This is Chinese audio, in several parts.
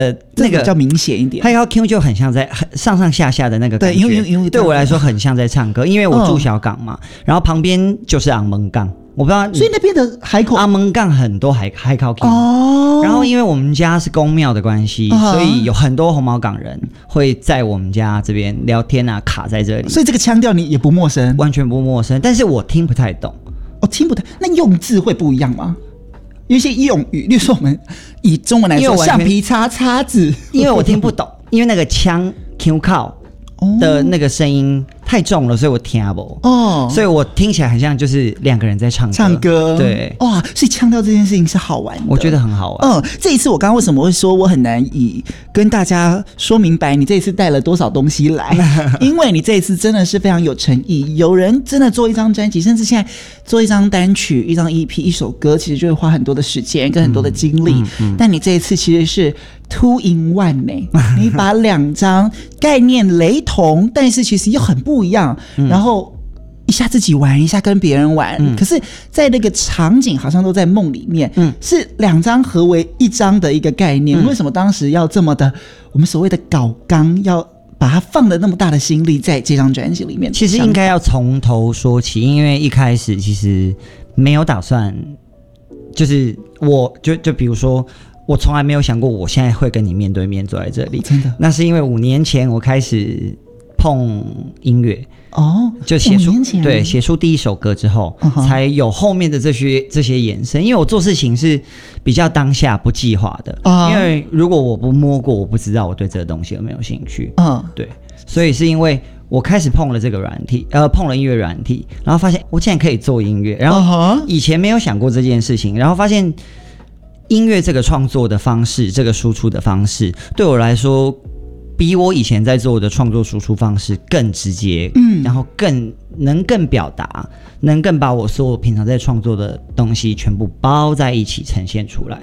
那个比较明显一点。 Hi How Q 就很像在上上下下的那个感觉， 对，因为对我来说很像在唱歌，因为我住小港嘛，然后旁边就是昂蒙港，我不知道， 所以那边的海口昂蒙港很多海口 Q 哦，然后因为我们家是公庙的关系，所以有很多红毛港人会在我们家这边聊天啊，卡在这里， 所以这个腔调你也不陌生， 完全不陌生，但是我听不太懂。 哦，听不太，那用字会不一样吗？有一些用语，例如说我们以中文来说，橡皮擦叉子， 因为我听不懂，因为那个腔 Q 靠的那个声音太重了，所以我听不哦，所以我听起来很像就是两个人在唱歌，对， 哇，所以腔调这件事情是好玩的， 我觉得很好玩。 这一次我刚刚为什么会说我很难以跟大家说明白你这一次带了多少东西来？因为你这一次真的是非常有诚意，有人真的做一张专辑，甚至现在做一张单曲、一张 EP、一首歌，其实就会花很多的时间跟很多的精力。但你这一次其实是 2 in 1呢，你把两张概念雷同，但是其实又很不一样，然后一下自己玩，一下跟别人玩，可是在那个场景好像都在梦里面，是两张合为一张的一个概念。为什么当时要这么的，我们所谓的搞纲，要把它放了那么大的心力在这张专辑里面？ 其实应该要从头说起，因为一开始其实没有打算，就是我就比如说，我从来没有想过我现在会跟你面对面坐在这里， 真的。 那是因为5年前我开始碰音乐。就写出第一首歌之后，才有后面的这些延伸。因为我做事情是比较当下不计划的，因为如果我不摸过，我不知道我对这个东西有没有兴趣。对，所以是因为我开始碰了这个软体，碰了音乐软体，然后发现我竟然可以做音乐，然后以前没有想过这件事情，然后发现音乐这个创作的方式，这个输出的方式，对我来说，比我以前在做的创作输出方式更直接，然后更表达，能更把我所有平常在创作的东西全部包在一起呈现出来。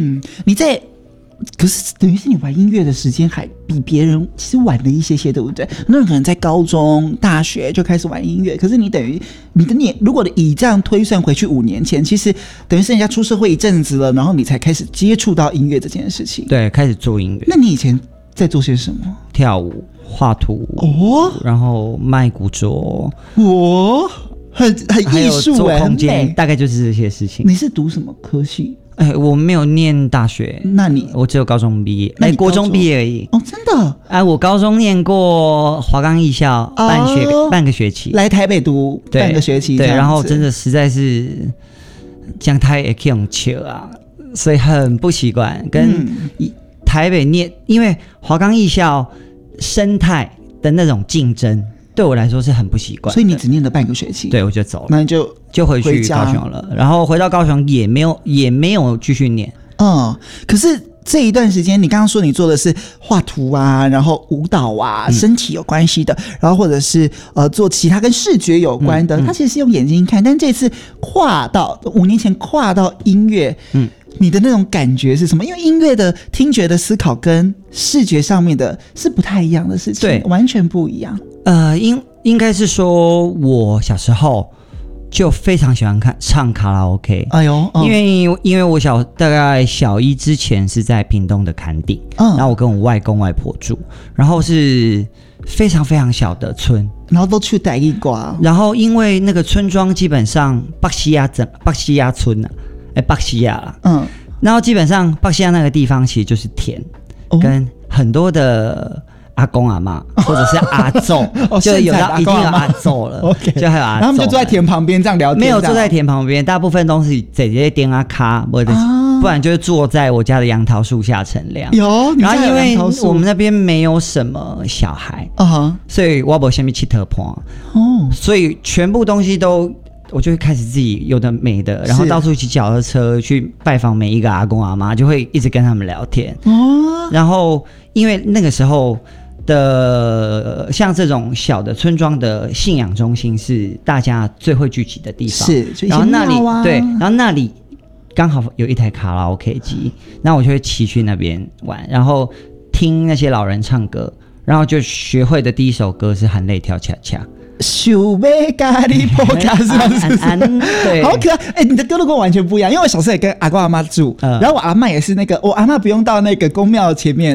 可是等于是你玩音乐的时间还比别人其实晚了一些，对不对？那可能在高中、大学就开始玩音乐，可是你等于如果以这样推算回去5年前，其实等于是人家出社会一阵子了，然后你才开始接触到音乐这件事情。 对，开始做音乐。 那你以前在做些什么？ 跳舞、画图，然后卖古着， 很艺术， 做空间，大概就是这些事情。 你是读什么科系？ 我没有念大学， 那我只有高中毕业，国中毕业而已。 真的？ 我高中念过华冈艺校半个学期， 来台北读半个学期， 对，然后真的实在是讲台也可以用笑啊，所以很不习惯跟台北念，因为华冈艺校生态的那种竞争，对我来说是很不习惯。 所以你只念了半个学期， 对，我就走了， 那你就回去高雄了。然后回到高雄也没有继续念。 可是这一段时间，你刚刚说你做的是画图啊，然后舞蹈啊，身体有关系的，然后或者是做其他跟视觉有关的，它其实是用眼睛看，但这次5年前跨到音乐，你的那种感觉是什么？因为音乐的听觉的思考跟视觉上面的是不太一样的事情，对，完全不一样。 应该是说我小时候就非常喜欢唱卡拉 OK， 因为我大概小1之前是在屏东的崁顶，然后我跟我外公外婆住，然后是非常非常小的村， 然后都去台一挂， 然后因为那个村庄基本上北西亚村啊，北西亚啦，然后基本上北西亚那个地方其实就是田，跟很多的阿公阿嬷或者是阿祖，就已经有阿祖了，就还有阿祖， 然后他们就坐在田旁边这样聊天， 没有坐在田旁边，大部分都是在这些店啊卡，不然就是坐在我家的杨桃树下乘凉。然后因为我们那边没有什么小孩，所以我没什么七特盘，所以全部东西我就会开始自己有的没的，然后到处骑脚踏车去拜访每一个阿公阿嬷，就会一直跟他们聊天。然后因为那个时候的像这种小的村庄的信仰中心是大家最会聚集的地方，然后那里然后那里刚好有一台卡拉 OK 机，那我就会骑去那边玩，然后听那些老人唱歌，然后就学会的第一首歌是含泪跳恰恰。 想要咖喱破卡是吗？对，好可爱。你的歌路跟我完全不一样，因为我小时候也跟阿公阿妈住，然后我阿嬷也是那个，我阿嬷不用到那个公庙前面，